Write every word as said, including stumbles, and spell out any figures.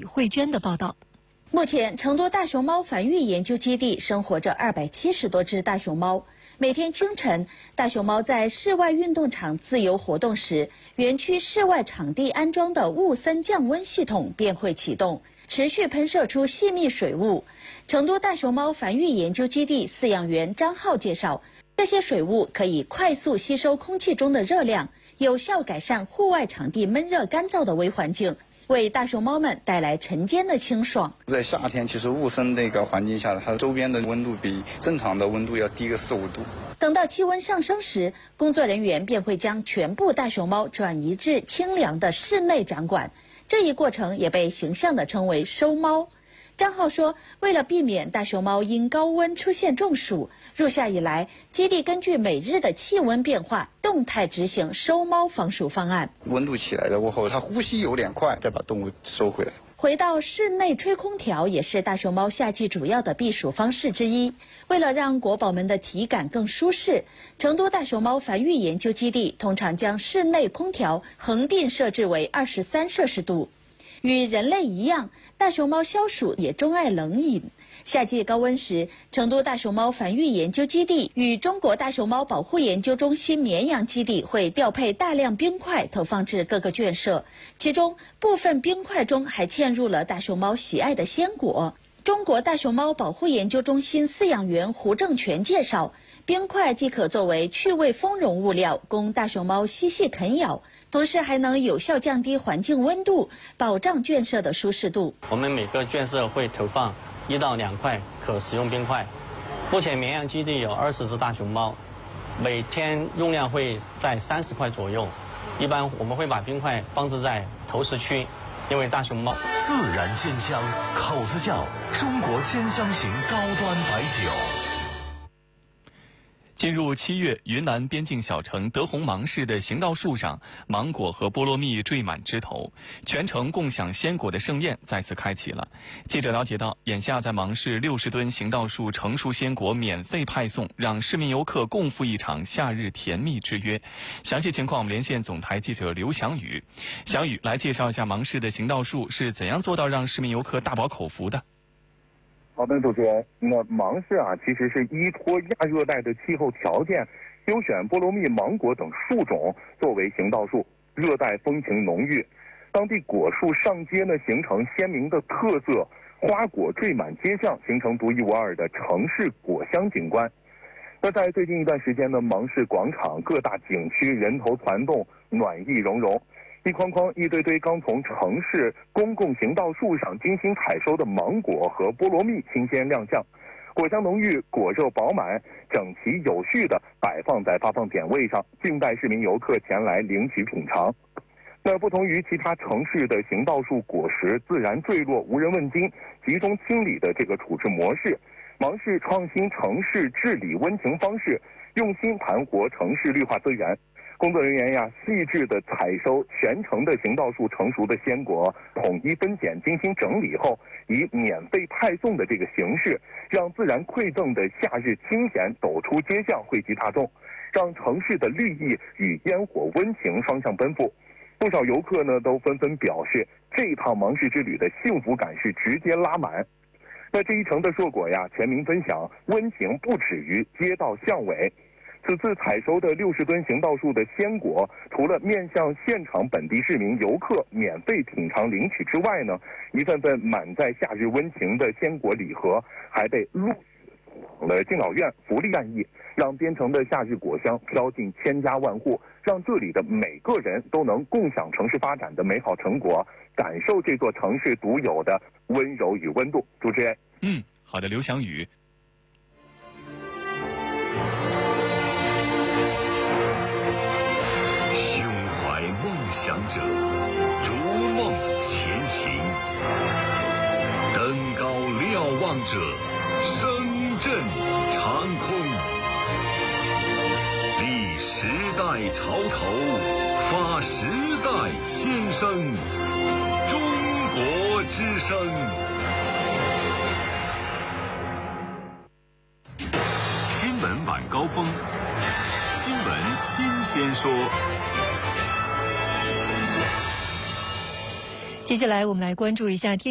李慧娟的报道。 目前，成都大熊猫繁育研究基地生活着二百七十多只大熊猫。每天清晨，大熊猫在室外运动场自由活动时，园区室外场地安装的雾森降温系统便会启动，持续喷射出细密水雾。成都大熊猫繁育研究基地饲养员张浩介绍，这些水雾可以快速吸收空气中的热量，有效改善户外场地闷热干燥的微环境，为大熊猫们带来晨间的清爽。 在夏天，其实雾森那个环境下，它周边的温度比正常的温度要低个四五度。 等到气温上升时，工作人员便会将全部大熊猫转移至清凉的室内展馆，这一过程也被形象地称为收猫。张浩说，为了避免大熊猫因高温出现中暑，入夏以来，基地根据每日的气温变化，动态执行收猫防暑方案。 温度起来了过后，它呼吸有点快，再把动物收回来。 回到室内吹空调也是大熊猫夏季主要的避暑方式之一。为了让国宝们的体感更舒适，成都大熊猫繁育研究基地通常将室内空调恒定设置为二十三摄氏度。与人类一样，大熊猫消暑也钟爱冷饮。夏季高温时，成都大熊猫繁育研究基地与中国大熊猫保护研究中心绵阳基地会调配大量冰块投放至各个圈舍，其中部分冰块中还嵌入了大熊猫喜爱的鲜果。中国大熊猫保护研究中心饲养员胡正全介绍，冰块既可作为趣味丰容物料，供大熊猫嬉戏啃咬，同时还能有效降低环境温度，保障圈舍的舒适度。 我们每个圈舍会投放一到两块可食用冰块。目前绵阳基地有二十只大熊猫，每天用量会在三十块左右。一般我们会把冰块放置在投食区，因为大熊猫自然鲜香，口子窖中国鲜香型高端白酒。 进入七月，云南边境小城德宏芒市的行道树上，芒果和菠萝蜜缀满枝头，全城共享鲜果的盛宴再次开启了。记者了解到，眼下在芒市六十吨行道树成熟鲜果免费派送，让市民游客共赴一场夏日甜蜜之约。详细情况，我们连线总台记者刘翔宇。翔宇来介绍一下芒市的行道树是怎样做到让市民游客大饱口福的。 好的，主持人，那芒市啊，其实是依托亚热带的气候条件，优选菠萝蜜、芒果等树种作为行道树，热带风情浓郁。当地果树上街呢，形成鲜明的特色，花果缀满街巷，形成独一无二的城市果香景观。那在最近一段时间呢，芒市广场各大景区人头攒动，暖意融融。一筐筐、一堆堆刚从城市公共行道树上精心采收的芒果和菠萝蜜新鲜亮相，果香浓郁，果肉饱满，整齐有序地摆放在发放点位上，静待市民游客前来领取品尝。那不同于其他城市的行道树果实自然坠落、无人问津、集中清理的这个处置模式，芒市创新城市治理温情方式，用心盘活城市绿化资源。工作人员呀，细致地采收全城的行道树成熟的鲜果，统一分拣、精心整理后，以免费派送的这个形式，让自然馈赠的夏日清闲走出街巷，惠及大众，让城市的绿意与烟火温情双向奔赴。不少游客呢都纷纷表示，这一趟芒市之旅的幸福感是直接拉满。那这一程的硕果呀，全民分享，温情不止于街道巷尾。此次采收的六十吨行道树的鲜果，除了面向现场本地市民游客免费品尝领取之外呢，一份份满载夏日温情的鲜果礼盒，还被陆续送往了敬老院福利站役，让边城的夏日果香飘进千家万户，让这里的每个人都能共享城市发展的美好成果，感受这座城市独有的温柔与温度。主持人， 嗯，好的，刘翔宇。 想者逐梦前行，登高瞭望者声震长空。立时代潮头，发时代先声。中国之声。新闻晚高峰，新闻新鲜说。 接下来我们来关注一下天